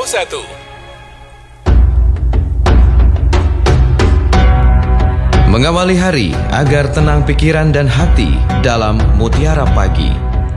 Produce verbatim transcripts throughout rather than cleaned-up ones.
satu. Mengawali hari agar tenang pikiran dan hati dalam Mutiara Pagi.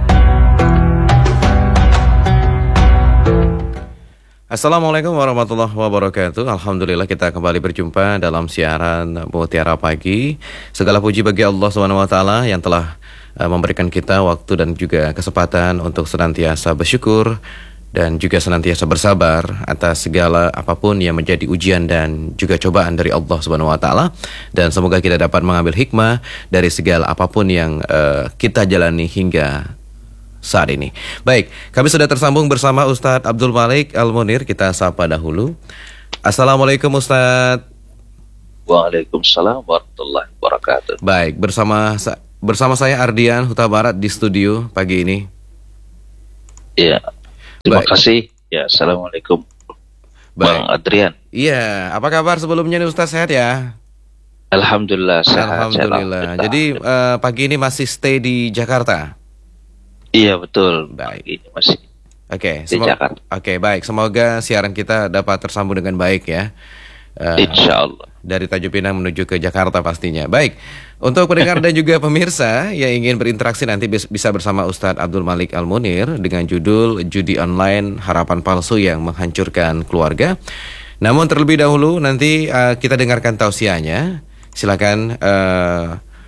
Assalamualaikum warahmatullahi wabarakatuh. Alhamdulillah kita kembali berjumpa dalam siaran Mutiara Pagi. Segala puji bagi Allah subhanahu wa taala yang telah uh, memberikan kita waktu dan juga kesempatan untuk senantiasa bersyukur dan juga senantiasa bersabar atas segala apapun yang menjadi ujian dan juga cobaan dari Allah subhanahu wa taala. Dan semoga kita dapat mengambil hikmah dari segala apapun yang uh, kita jalani hingga saat ini. Baik, kami sudah tersambung bersama Ustadz Abdul Malik Al-Munir. Kita sapa dahulu. Assalamualaikum Ustadz. Waalaikumsalam warahmatullahi wabarakatuh. Baik, bersama bersama saya Ardian Huta Barat di studio pagi ini. Iya. Terima Baik. kasih. Ya, assalamualaikum. Baik. Bang Adrian. Iya, apa kabar sebelumnya nih Ustadz, sehat ya? Alhamdulillah sehat. Alhamdulillah. Sehat. Jadi uh, pagi ini masih stay di Jakarta. Iya betul. Baik. Ini masih Oke, di semo- Jakarta. Oke, baik. Semoga siaran kita dapat tersambung dengan baik ya. Uh, Insya Allah. Dari Tanjung Pinang menuju ke Jakarta pastinya. Baik, untuk pendengar dan juga pemirsa yang ingin berinteraksi nanti bis- bisa bersama Ustadz Abdul Malik Al-Munir dengan judul Judi Online Harapan Palsu yang Menghancurkan Keluarga. Namun terlebih dahulu nanti uh, kita dengarkan tausiahnya. Silakan uh,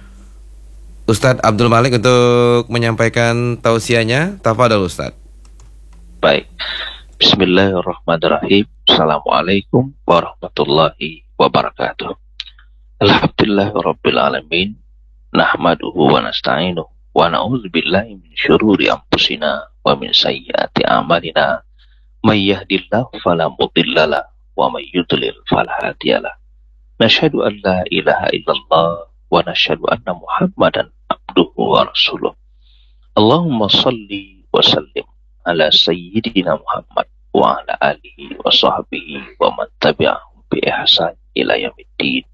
Ustadz Abdul Malik untuk menyampaikan tausiahnya. Tafadhol Ustadz. Baik. Bismillahirrahmanirrahim. Assalamualaikum warahmatullahi wabarakatuh. Alhamdulillahirabbil alamin. Nahmaduhu wa nasta'inuhu wa na'udzubillahi min syururi anfusina wa min sayyiati a'malina. May yahdihillahu fala mudhillalah wa may yudlil fala hadiyalah. Nashhadu an la ilaha illallah wa nashhadu anna Muhammadan abduhu wa rasuluh. Allahumma salli wa sallim ala sayyidina Muhammad wa ala alihi wa sahbihi wa man tabi'ahum bi ihsan ila yaumiddin.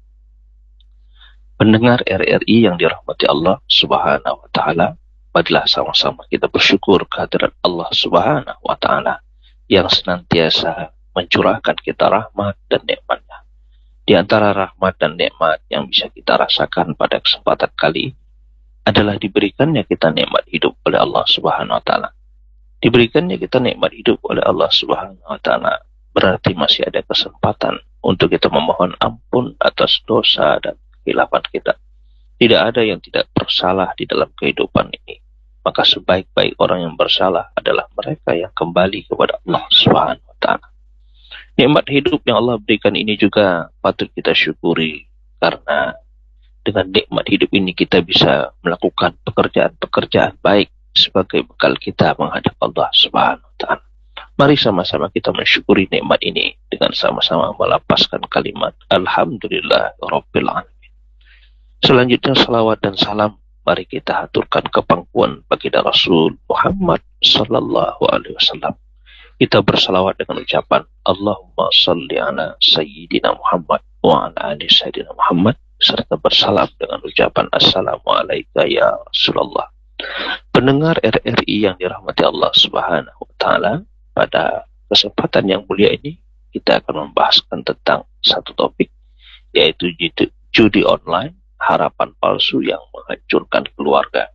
Pendengar R R I yang dirahmati Allah Subhanahu wa taala, marilah sama-sama kita bersyukur kehadirat Allah Subhanahu wa taala yang senantiasa mencurahkan kita rahmat dan nikmat-Nya. Di antara rahmat dan nikmat yang bisa kita rasakan pada kesempatan kali ini adalah diberikannya kita nikmat hidup oleh Allah Subhanahu wa taala. Diberikannya kita nikmat hidup oleh Allah Subhanahu wa taala berarti masih ada kesempatan untuk kita memohon ampun atas dosa dan kehilapan kita. Tidak ada yang tidak bersalah di dalam kehidupan ini. Maka sebaik-baik orang yang bersalah adalah mereka yang kembali kepada Allah Subhanahu wa taala. Nikmat hidup yang Allah berikan ini juga patut kita syukuri, karena dengan nikmat hidup ini kita bisa melakukan pekerjaan-pekerjaan baik sebagai bekal kita menghadap Allah Subhanahu wa taala. Mari sama-sama kita mensyukuri nikmat ini dengan sama-sama melapaskan kalimat Alhamdulillahirabbil alamin. Selanjutnya salawat dan salam mari kita haturkan ke pangkuan baginda Rasul Muhammad sallallahu alaihi wasallam. Kita bersalawat dengan ucapan Allahumma salli ala sayyidina Muhammad wa ala ali sayyidina Muhammad, serta bersalam dengan ucapan Assalamualaikum ya Rasulullah. Pendengar R R I yang dirahmati Allah Subhanahu wa taala, pada kesempatan yang mulia ini kita akan membahaskan tentang satu topik, yaitu judi, judi online, harapan palsu yang menghancurkan keluarga.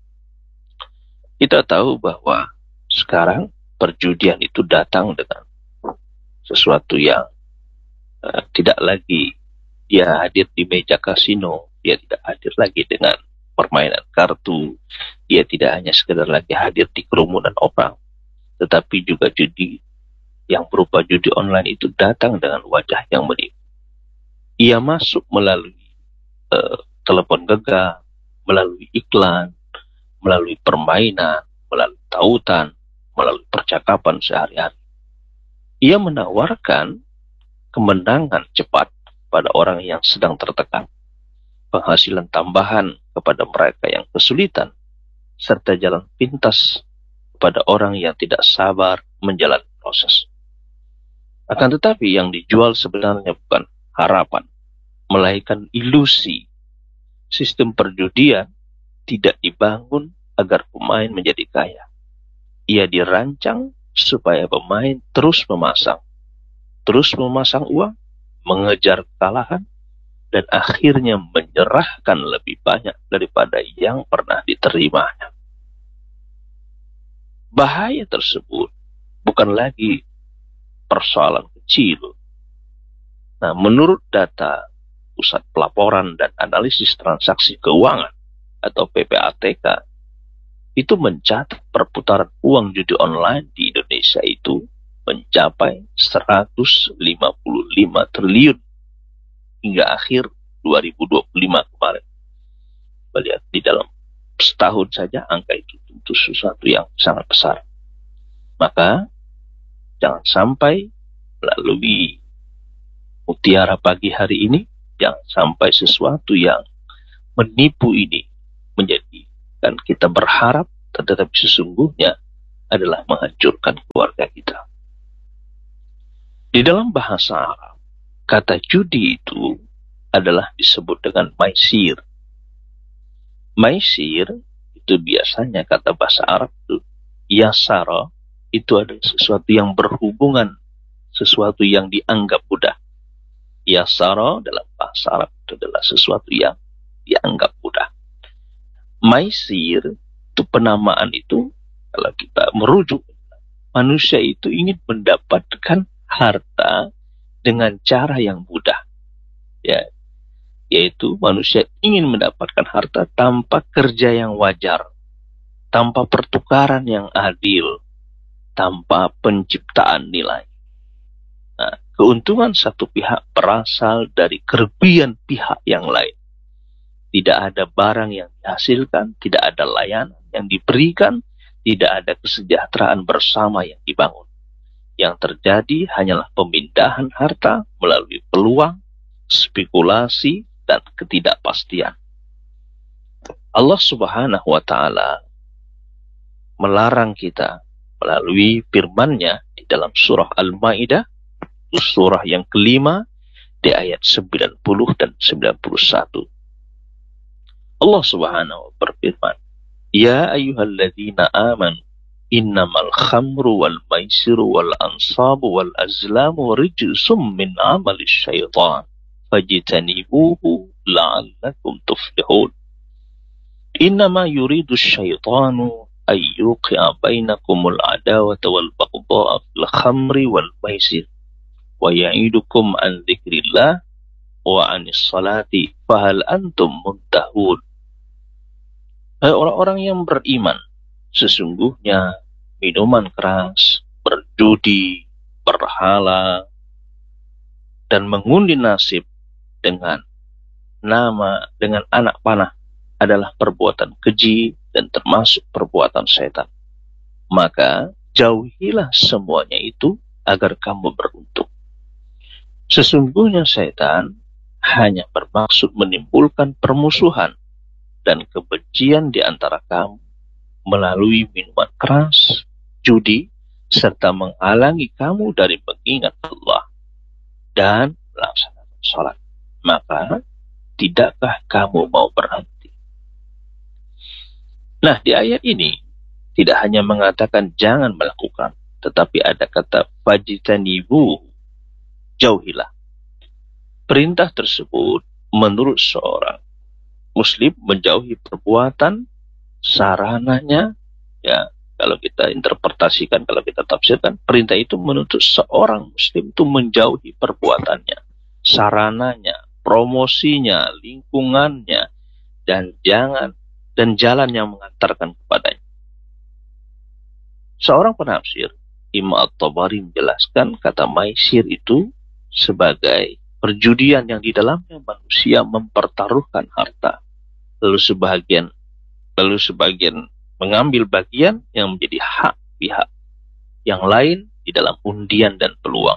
Kita tahu bahwa sekarang perjudian itu datang dengan sesuatu yang uh, tidak lagi dia hadir di meja kasino, dia tidak hadir lagi dengan permainan kartu, dia tidak hanya sekedar lagi hadir di kerumunan orang, tetapi juga judi yang berupa judi online itu datang dengan wajah yang menipu. Ia masuk melalui uh, telepon genggam, melalui iklan, melalui permainan, melalui tautan, melalui percakapan sehari-hari. Ia menawarkan kemenangan cepat pada orang yang sedang tertekan, penghasilan tambahan kepada mereka yang kesulitan, serta jalan pintas kepada orang yang tidak sabar menjalani proses. Akan tetapi yang dijual sebenarnya bukan harapan, melainkan ilusi. Sistem perjudian tidak dibangun agar pemain menjadi kaya. Ia dirancang supaya pemain terus memasang, terus memasang uang, mengejar kekalahan, dan akhirnya menyerahkan lebih banyak daripada yang pernah diterimanya. Bahaya tersebut bukan lagi persoalan kecil. Nah, menurut data Pusat Pelaporan dan Analisis Transaksi Keuangan atau P P A T K, itu mencatat perputaran uang judi online di Indonesia itu mencapai seratus lima puluh lima triliun hingga akhir dua ribu dua puluh lima kemarin. Melihat di dalam setahun saja angka itu tentu sesuatu yang sangat besar. Maka jangan sampai melalui Mutiara Pagi hari ini, jangan sampai sesuatu yang menipu ini menjadikan kita berharap, tetapi sesungguhnya adalah menghancurkan keluarga kita. Di dalam bahasa Arab, kata judi itu adalah disebut dengan maisir. Maisir itu biasanya kata bahasa Arab itu yasara, itu adalah sesuatu yang berhubungan, sesuatu yang dianggap mudah. Yasara dalam bahasa Arab itu adalah sesuatu yang dianggap mudah. Maisir itu penamaan itu, kalau kita merujuk, manusia itu ingin mendapatkan harta dengan cara yang mudah, ya, yaitu manusia ingin mendapatkan harta tanpa kerja yang wajar, tanpa pertukaran yang adil, tanpa penciptaan nilai. Nah, keuntungan satu pihak berasal dari kerugian pihak yang lain. Tidak ada barang yang dihasilkan, tidak ada layanan yang diberikan, tidak ada kesejahteraan bersama yang dibangun. Yang terjadi hanyalah pemindahan harta melalui peluang, spekulasi, dan ketidakpastian. Allah Subhanahu wa Ta'ala melarang kita melalui firman-Nya di dalam surah Al-Maidah, surah yang kelima, di ayat sembilan puluh dan sembilan puluh satu. Allah Subhanahu wa berfirman, Ya ayyuhalladzina amanu innamal khamru wal maisiru wal ansabu wal azlamu rijsum min amali syaitan fajtanibuhu la'allakum tuflihun. Innama yuridu syaitanu ayyuqi'a bainakumul adawata wal baghdha'a fil khamri wal maisir wa ya'idukum an dzikrillah wa anis salati fahal antum muntahun. Hai orang-orang yang beriman, sesungguhnya minuman keras, berjudi, berhala, dan mengundi nasib dengan nama, dengan anak panah adalah perbuatan keji dan termasuk perbuatan setan. Maka jauhilah semuanya itu agar kamu beruntung. Sesungguhnya setan hanya bermaksud menimbulkan permusuhan dan kebencian di antara kamu melalui minuman keras, judi, serta menghalangi kamu dari mengingat Allah dan melaksanakan sholat. Maka, tidakkah kamu mau berhenti? Nah, di ayat ini tidak hanya mengatakan jangan melakukan, tetapi ada kata fajtanibu, jauhilah. Perintah tersebut menurut seorang Muslim menjauhi perbuatan, sarananya, ya, kalau kita interpretasikan, kalau kita tafsirkan, perintah itu menuntut seorang Muslim itu menjauhi perbuatannya, sarananya, promosinya, lingkungannya, dan jangan dan jalan yang mengantarkan kepadanya. Seorang penafsir, Imam At-Tabari, menjelaskan kata maisir itu sebagai perjudian yang di dalamnya manusia mempertaruhkan harta, lalu sebagian lalu sebagian mengambil bagian yang menjadi hak pihak yang lain di dalam undian dan peluang.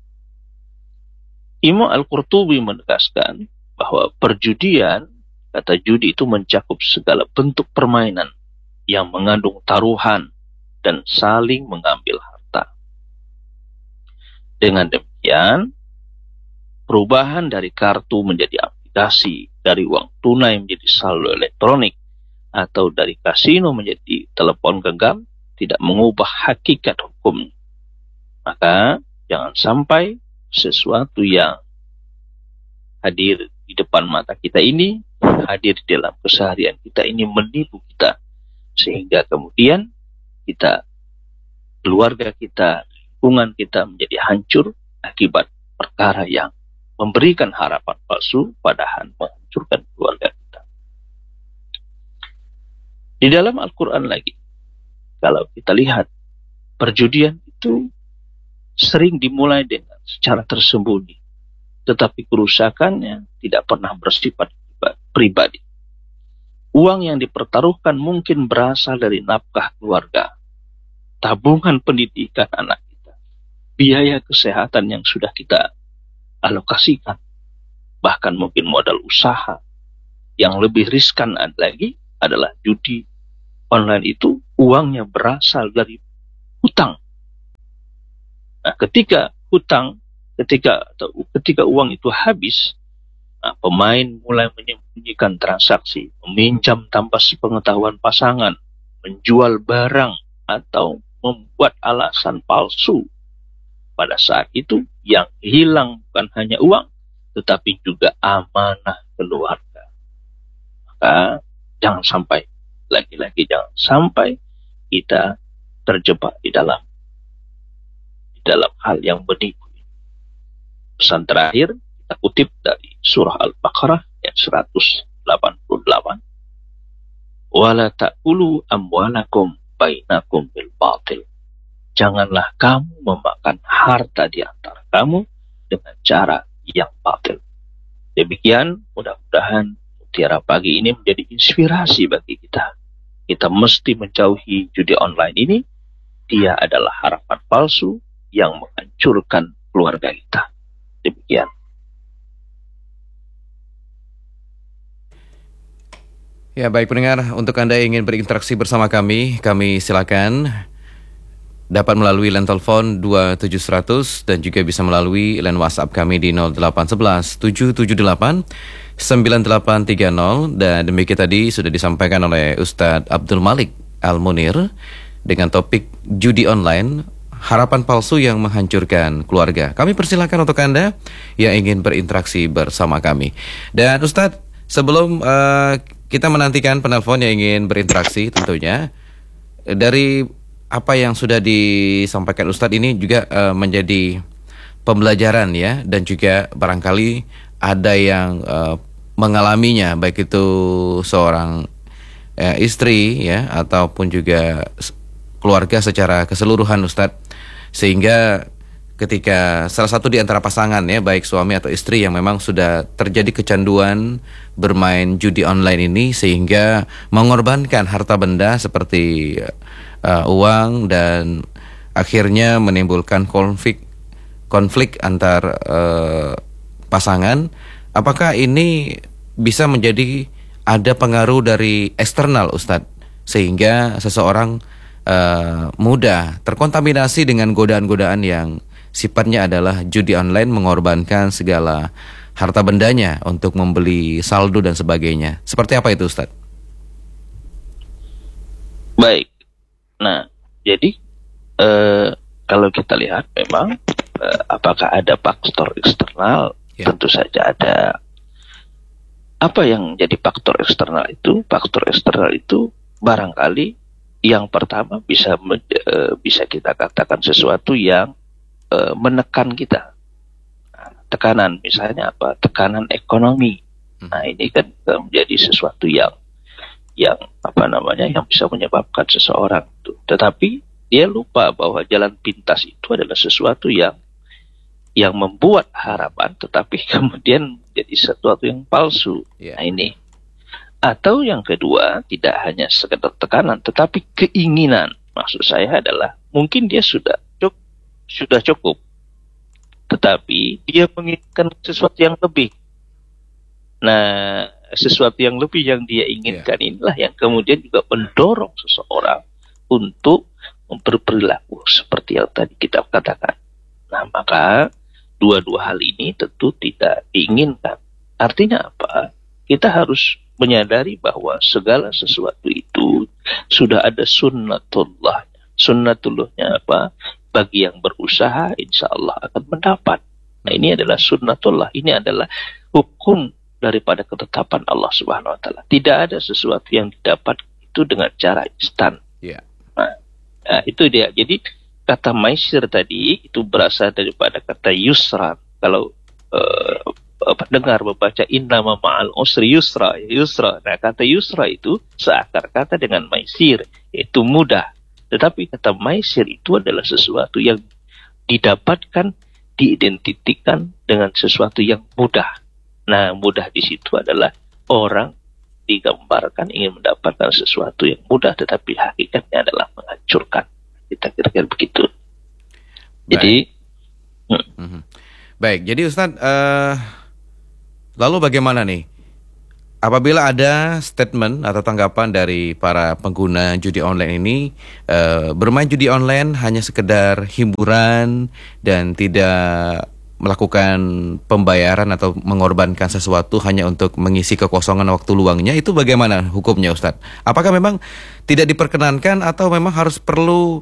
Imam Al-Qurtubi menegaskan bahwa perjudian, kata judi itu mencakup segala bentuk permainan yang mengandung taruhan dan saling mengambil harta. Dengan demikian, perubahan dari kartu menjadi aplikasi, dari uang tunai menjadi saldo elektronik, atau dari kasino menjadi telepon genggam tidak mengubah hakikat hukum. Maka jangan sampai sesuatu yang hadir di depan mata kita ini, hadir di dalam keseharian kita ini menipu kita, sehingga kemudian kita, keluarga kita, lingkungan kita menjadi hancur akibat perkara yang memberikan harapan palsu padahal menghancurkan keluarga kita. Di dalam Al-Quran lagi, kalau kita lihat, perjudian itu sering dimulai dengan secara tersembunyi, tetapi kerusakannya tidak pernah bersifat pribadi. Uang yang dipertaruhkan mungkin berasal dari nafkah keluarga, tabungan pendidikan anak kita, biaya kesehatan yang sudah kita alokasikan, bahkan mungkin modal usaha. Yang lebih riskan lagi adalah judi online, itu uangnya berasal dari hutang. Nah, ketika hutang, ketika atau ketika uang itu habis, nah, pemain mulai menyembunyikan transaksi, meminjam tanpa sepengetahuan pasangan, menjual barang atau membuat alasan palsu. Pada saat itu yang hilang bukan hanya uang, tetapi juga amanah keluarga. Maka jangan sampai, lagi-lagi jangan sampai kita terjebak di dalam di dalam hal yang menipu. Pesan terakhir kita kutip dari surah Al-Baqarah ayat seratus delapan puluh delapan. Wala ta'kulu amwalakum bainakum bil batil. Janganlah kamu memakan harta di antara kamu dengan cara yang batil. Demikian, mudah-mudahan Mutiara Pagi ini menjadi inspirasi bagi kita. Kita mesti menjauhi judi online ini. Dia adalah harapan palsu yang menghancurkan keluarga kita. Demikian. Ya, baik pendengar, untuk Anda yang ingin berinteraksi bersama kami, kami silakan dapat melalui line telepon dua tujuh seratus dan juga bisa melalui line WhatsApp kami di nol delapan satu satu tujuh tujuh delapan sembilan delapan tiga nol. Dan demikian tadi sudah disampaikan oleh Ustadz Abdul Malik Al-Munir dengan topik judi online, harapan palsu yang menghancurkan keluarga. Kami persilakan untuk Anda yang ingin berinteraksi bersama kami. Dan Ustadz, sebelum uh, kita menantikan penelpon yang ingin berinteraksi tentunya, dari apa yang sudah disampaikan Ustadz ini juga uh, menjadi pembelajaran ya, dan juga barangkali ada yang uh, mengalaminya, baik itu seorang uh, istri ya, ataupun juga keluarga secara keseluruhan Ustadz. Sehingga ketika salah satu di antara pasangan ya, baik suami atau istri yang memang sudah terjadi kecanduan bermain judi online ini, sehingga mengorbankan harta benda seperti uh, uang, dan akhirnya menimbulkan konflik konflik antar uh, pasangan. Apakah ini bisa menjadi ada pengaruh dari eksternal Ustadz, sehingga seseorang uh, mudah terkontaminasi dengan godaan-godaan yang sifatnya adalah judi online, mengorbankan segala harta bendanya untuk membeli saldo dan sebagainya. Seperti apa itu Ustadz? Baik. Nah, jadi eh, kalau kita lihat memang eh, apakah ada faktor eksternal? Ya. Tentu saja ada. Apa yang jadi faktor eksternal itu? Faktor eksternal itu barangkali yang pertama bisa eh, bisa kita katakan sesuatu yang eh, menekan kita. Nah, tekanan misalnya apa? Tekanan ekonomi. Nah, ini kan menjadi sesuatu yang yang apa namanya yang bisa menyebabkan seseorang itu. Tetapi dia lupa bahwa jalan pintas itu adalah sesuatu yang yang membuat harapan, tetapi kemudian jadi sesuatu yang palsu. Yeah. Nah, ini. Atau yang kedua, tidak hanya sekedar tekanan, tetapi keinginan. Maksud saya adalah mungkin dia sudah cukup, sudah cukup, tetapi dia menginginkan sesuatu yang lebih. Nah, sesuatu yang lebih yang dia inginkan yeah. inilah yang kemudian juga mendorong seseorang untuk berperilaku seperti yang tadi kita katakan. Nah, maka dua-dua hal ini tentu tidak diinginkan. Artinya apa? Kita harus menyadari bahwa segala sesuatu itu sudah ada sunnatullah. Sunnatullahnya apa? Bagi yang berusaha, insya Allah akan mendapat. Nah, ini adalah sunnatullah. Ini adalah hukum daripada ketetapan Allah Subhanahu Wa Taala. Tidak ada sesuatu yang didapat itu dengan cara instan. Yeah. Nah, nah, itu dia. Jadi kata maisir tadi itu berasal daripada kata yusra. Kalau uh, pendengar membaca innama ma'al usri yusra, yusra. Nah, kata yusra itu seakar kata dengan maisir, yaitu mudah. Tetapi kata maisir itu adalah sesuatu yang didapatkan, diidentikan dengan sesuatu yang mudah. Nah, mudah di situ adalah orang digambarkan ingin mendapatkan sesuatu yang mudah, tetapi hakikatnya adalah menghancurkan. Kita kira-kira begitu. Baik. Jadi, hmm. Mm-hmm. Baik. Jadi Ustadz, uh, lalu bagaimana nih? Apabila ada statement atau tanggapan dari para pengguna judi online ini, uh, bermain judi online hanya sekedar hiburan dan tidak melakukan pembayaran atau mengorbankan sesuatu hanya untuk mengisi kekosongan waktu luangnya, itu bagaimana hukumnya Ustadz? Apakah memang tidak diperkenankan atau memang harus perlu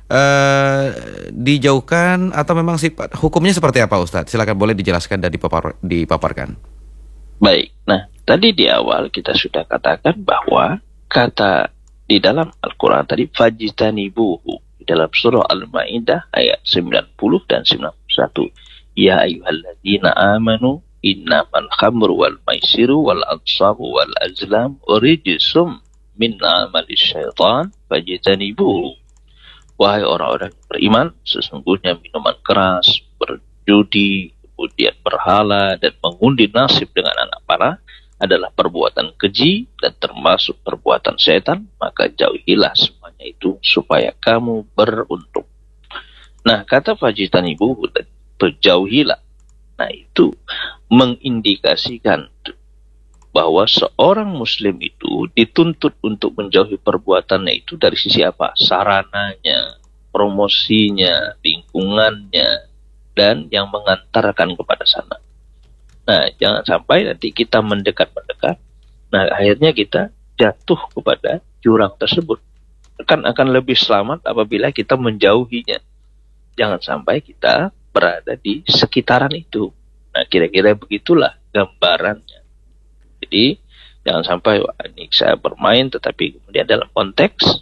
uh, dijauhkan atau memang sifat hukumnya seperti apa Ustadz? Silakan boleh dijelaskan dan dipapar, dipaparkan. Baik, nah tadi di awal kita sudah katakan bahwa kata di dalam Al-Quran tadi fajtanibuhu, di dalam surah Al-Maidah ayat sembilan puluh dan sembilan puluh satu. Ya ayyuhalladzina amanu innamal khamru wal maisiru wal ansabu wal azlam rijsum min amalis syaitan fajtanibuhu. Wahai orang-orang yang beriman, sesungguhnya minuman keras, berjudi, kemudian berhala dan mengundi nasib dengan anak panah adalah perbuatan keji dan termasuk perbuatan setan, maka jauhilah semuanya itu supaya kamu beruntung. Nah, kata fajtanibuhu tadi, berjauhilah. Nah, itu mengindikasikan bahwa seorang muslim itu dituntut untuk menjauhi perbuatannya itu dari sisi apa? Sarananya, promosinya, lingkungannya, dan yang mengantarkan kepada sana. Nah, jangan sampai nanti kita mendekat-mendekat, nah akhirnya kita jatuh kepada jurang tersebut. Kan akan lebih selamat apabila kita menjauhinya. Jangan sampai kita berada di sekitaran itu. Nah, kira-kira begitulah gambarannya. Jadi, jangan sampai wah, ini saya bermain tetapi kemudian dalam konteks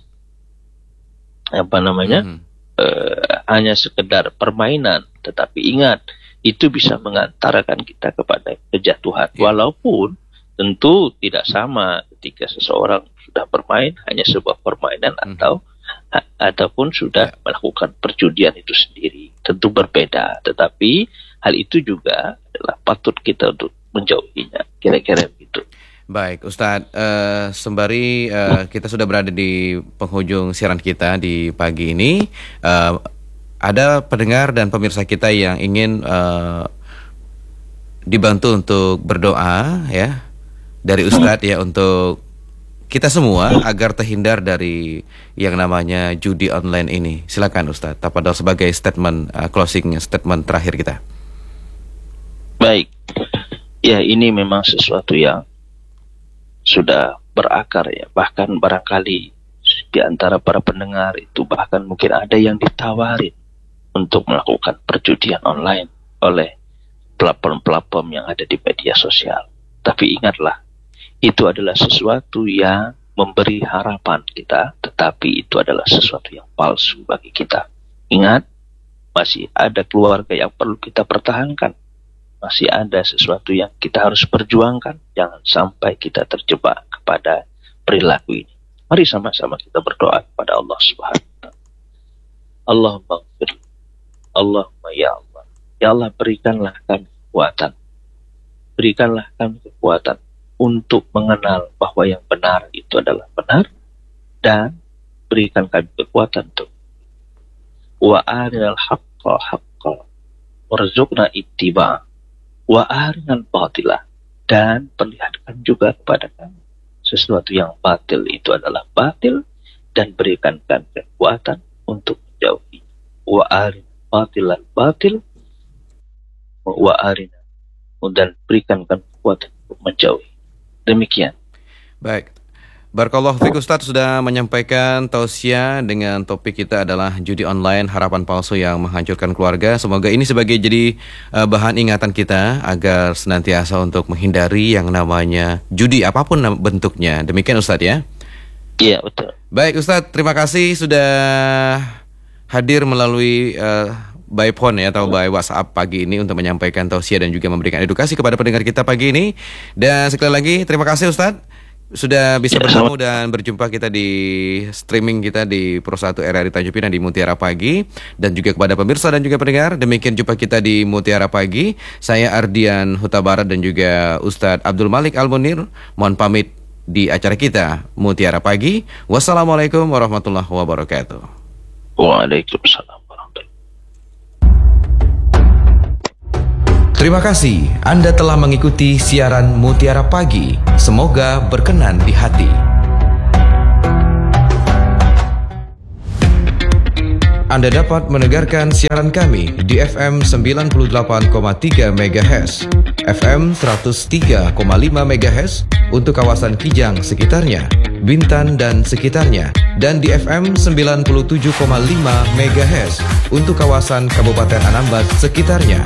apa namanya mm-hmm. uh, hanya sekedar permainan, tetapi ingat itu bisa mengantarkan kita kepada kejatuhan. Yeah. Walaupun tentu tidak sama ketika seseorang sudah bermain hanya sebuah permainan mm-hmm. atau ha- ataupun sudah yeah. melakukan perjudian itu sendiri. Tentu berbeda, tetapi hal itu juga adalah patut kita untuk menjauhinya. Kira-kira begitu. Baik, Ustadz, uh, sembari uh, kita sudah berada di penghujung siaran kita di pagi ini, uh, ada pendengar dan pemirsa kita yang ingin uh, dibantu untuk berdoa ya dari Ustadz ya untuk kita semua agar terhindar dari yang namanya judi online ini. Silakan Ustadz, Tafadhol sebagai statement uh, closing statement terakhir kita. Baik, ya ini memang sesuatu yang sudah berakar ya. Bahkan barangkali di antara para pendengar itu bahkan mungkin ada yang ditawarin untuk melakukan perjudian online oleh platform-platform yang ada di media sosial. Tapi ingatlah, itu adalah sesuatu yang memberi harapan kita, tetapi itu adalah sesuatu yang palsu bagi kita. Ingat, masih ada keluarga yang perlu kita pertahankan. Masih ada sesuatu yang kita harus perjuangkan. Jangan sampai kita terjebak kepada perilaku ini. Mari sama-sama kita berdoa kepada Allah Subhanahu wa taala. Allahumma ighfir. Allahumma ya Allah. Ya Allah, berikanlah kami kekuatan. Berikanlah kami kekuatan untuk mengenal bahwa yang benar itu adalah benar, dan berikan kami kekuatan untuk wa arinal haqqa haqqa warzuqna ittiba wa arinal batila, dan perlihatkan juga kepada kami sesuatu yang batil itu adalah batil, dan berikan kami kekuatan untuk menjauhi wa arinal batilan batil wa arinal, dan berikan kami kekuatan untuk menjauhi. Demikian. Baik, Barakallahu fiik, Ustadz sudah menyampaikan tausiah dengan topik kita adalah judi online, harapan palsu yang menghancurkan keluarga. Semoga ini sebagai jadi uh, bahan ingatan kita agar senantiasa untuk menghindari yang namanya judi apapun bentuknya. Demikian Ustadz ya. Iya, betul. Baik Ustadz, terima kasih sudah hadir melalui uh, by phone ya atau by WhatsApp pagi ini untuk menyampaikan tausiah dan juga memberikan edukasi kepada pendengar kita pagi ini. Dan sekali lagi terima kasih Ustadz sudah bisa Ya, bertemu dan berjumpa kita di streaming kita di Pro satu R R I Tanjung Pinang di Mutiara Pagi, dan juga kepada pemirsa dan juga pendengar. Demikian jumpa kita di Mutiara Pagi. Saya Ardian Huta Barat dan juga Ustadz Abdul Malik Al-Munir mohon pamit di acara kita Mutiara Pagi. Wassalamualaikum warahmatullahi wabarakatuh. Waalaikumsalam. Terima kasih Anda telah mengikuti siaran Mutiara Pagi. Semoga berkenan di hati. Anda dapat mendengarkan siaran kami di F M sembilan puluh delapan koma tiga MHz, F M seratus tiga koma lima MHz untuk kawasan Kijang sekitarnya, Bintan dan sekitarnya, dan di F M sembilan puluh tujuh koma lima MHz untuk kawasan Kabupaten Anambas sekitarnya.